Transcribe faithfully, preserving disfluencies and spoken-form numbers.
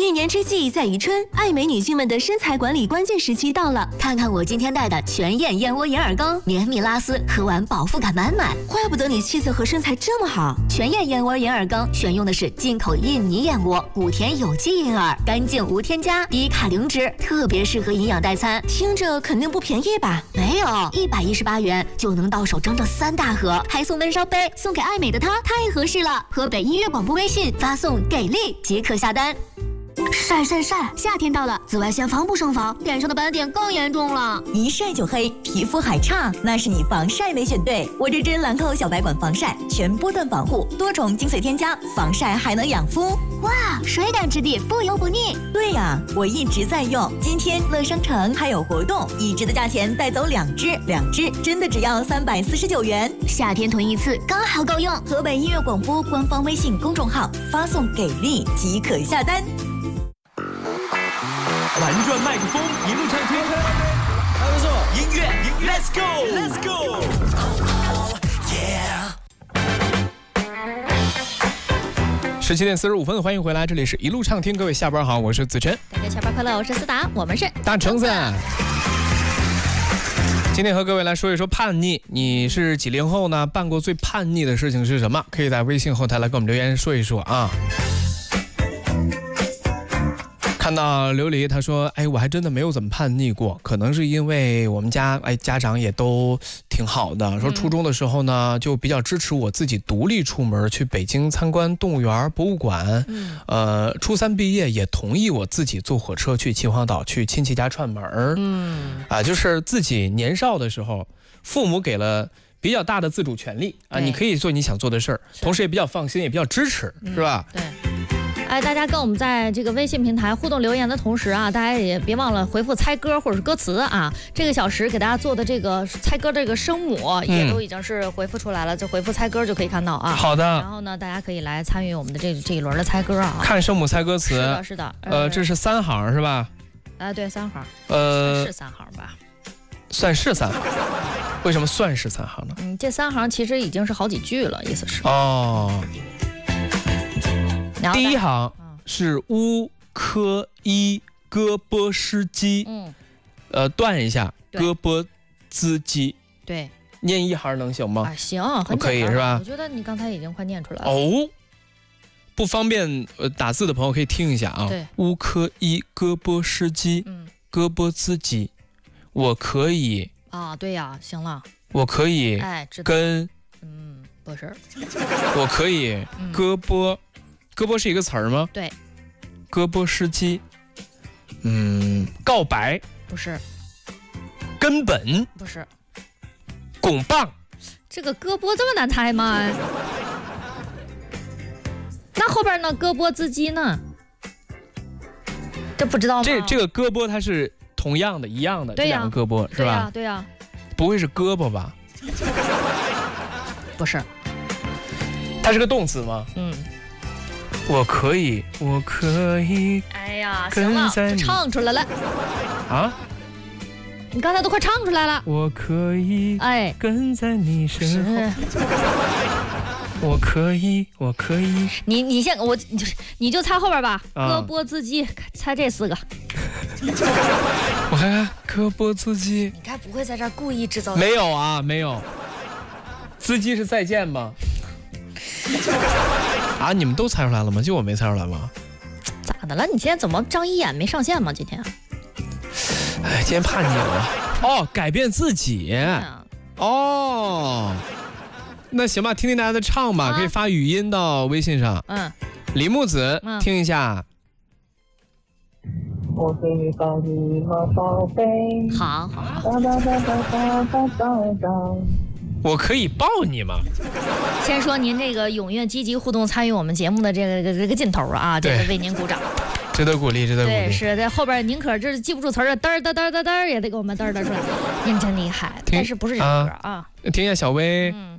一年之计在于春，爱美女性们的身材管理关键时期到了。 看看我今天带的全燕燕窝眼耳膏，绵密拉丝，喝完饱腹感满满。 怪不得你气色和身材这么好。 全燕燕窝眼耳膏选用的是进口印尼燕窝，古田有机银耳，干净无添加，低卡零脂，特别适合营养代餐。 听着肯定不便宜吧？ 没有，一百一十八元就能到手整整三大盒，还送闷烧杯，送给爱美的她太合适了。河北音乐广播微信发送给力即可下单。晒晒晒！夏天到了，紫外线防不胜防，脸上的斑点更严重了。 一晒就黑，皮肤还差，那是你防晒没选对。我这支兰蔻小白管防晒，全波段防护，多重精粹添加，防晒还能养肤。 哇，水感质地，不油不腻。 对呀，我一直在用。今天乐商城还有活动，一支的价钱带走两支，两支真的只要三百四十九元。 夏天囤一次刚好够用。 河北音乐广播官方微信公众号发送给力即可下单。 玩转麦克风，一路畅听，还不错。音乐，音乐 ，Let's go，Let's go， yeah。十七点四十五分，欢迎回来，这里是一路畅听，各位下班好，我是子晨。 大家下班快乐，我是思达，我们是大橙子。今天和各位来说一说叛逆，你是几零后呢？办过最叛逆的事情是什么？可以在微信后台来给我们留言说一说啊。看到琉璃他说，哎，我还真的没有怎么叛逆过，可能是因为我们家哎家长也都挺好的，说初中的时候呢就比较支持我自己独立出门去北京参观动物园博物馆，嗯、呃初三毕业也同意我自己坐火车去秦皇岛去亲戚家串门，嗯啊，就是自己年少的时候父母给了比较大的自主权利啊，你可以做你想做的事儿，同时也比较放心，也比较支持，嗯、是吧？ 对。哎，大家跟我们在这个微信平台互动留言的同时啊，大家也别忘了回复猜歌或者是歌词啊。这个小时给大家做的这个猜歌这个声母也都已经是回复出来了，嗯、就回复猜歌就可以看到啊。 好的。 然后呢，大家可以来参与我们的这这一轮的猜歌啊。 看声母猜歌词。 是的，是的。 呃，这是三行是吧？ 啊，对，三行。 呃， 是三行吧？ 算是三行。为什么算是三行呢？ 嗯，这三行其实已经是好几句了，意思是。 哦。第一行是乌科伊戈波斯基，嗯，呃，断一下，戈波兹基， 对， 念一行能行吗？ 啊，行，很可以是吧？ 我觉得你刚才已经快念出来了。 哦，不方便呃打字的朋友可以听一下啊。 对， 乌科伊戈波斯基，嗯，戈波兹基，我可以啊，对呀，行了， 我可以， 哎， 跟， 嗯，不是， 我可以戈波。戈波是一个词儿吗？ 对， 戈波斯基，嗯，告白不是， 根本不是， 拱棒， 这个戈波这么难猜吗？那后边呢？戈波兹基呢？这不知道吗？ 这这个戈波它是同样的，一样的，这两个戈波是吧？ 对呀，对呀， 不会是胳膊吧？ 不是， 它是个动词吗？ 嗯。 我可以，我可以。 哎呀，行了，唱出来了。啊？你刚才都快唱出来了。 我可以，哎，跟在你身后。我可以，我可以。 你你先，我你就你就猜后边吧。戈波兹基，猜这四个。 我看看，戈波兹基。 你该不会在这儿故意制造？ 没有啊，没有。兹基是再见吗？啊！你们都猜出来了吗？就我没猜出来吗？ 咋的了？你今天怎么张一眼没上线吗？今天？ 哎，今天叛逆了。哦，改变自己。嗯、哦，那行吧，听听大家的唱吧，啊、可以发语音到微信上。嗯，李木子，嗯、听一下。 我给你抱你吗，宝贝？ 好好好。 我可以抱你吗？ 先说您这个踊跃积极互动参与我们节目的这个这个这个劲头啊，这个为您鼓掌， 值得鼓励，值得鼓励。 对，是在后边您可就是记不住词儿，嘚嘚嘚嘚嘚也得给我们嘚嘚出来，您真厉害。但是不是这首歌啊？ 听一下小薇。嗯。